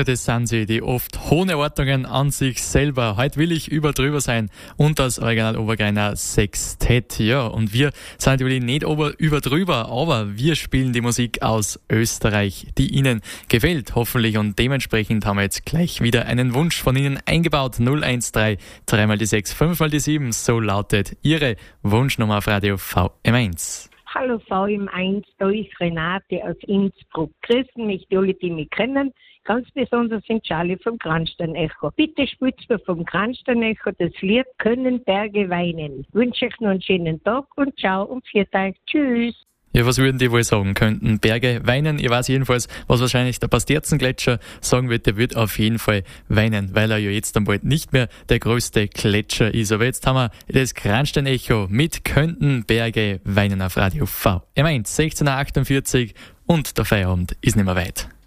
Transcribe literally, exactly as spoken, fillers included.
Ja, das sind sie, die oft hohen Erwartungen an sich selber. Heute will ich über drüber sein und das Original Obergreiner Sextett. Ja, und wir sind natürlich nicht ober, über drüber, aber wir spielen die Musik aus Österreich, die Ihnen gefällt, hoffentlich. Und dementsprechend haben wir jetzt gleich wieder einen Wunsch von Ihnen eingebaut. null eins drei, drei mal die sechs, fünf mal die sieben. So lautet Ihre Wunschnummer auf Radio V M eins. Hallo V M eins, da ist Renate aus Innsbruck. Grüßen mich die alle, die mich kennen. Ganz besonders sind Charlie vom Kranstein-Echo. Bitte spielt mir vom Kranstein-Echo das Lied Können Berge weinen. Wünsche euch noch einen schönen Tag und ciao und viert euch. Tschüss. Ja, was würden die wohl sagen? Könnten Berge weinen? Ich weiß jedenfalls, was wahrscheinlich der Pasterzengletscher sagen wird, der wird auf jeden Fall weinen, weil er ja jetzt dann bald nicht mehr der größte Gletscher ist. Aber jetzt haben wir das Kranstein-Echo mit Könnten Berge weinen auf Radio V M eins, sechzehn Uhr achtundvierzig und der Feierabend ist nicht mehr weit.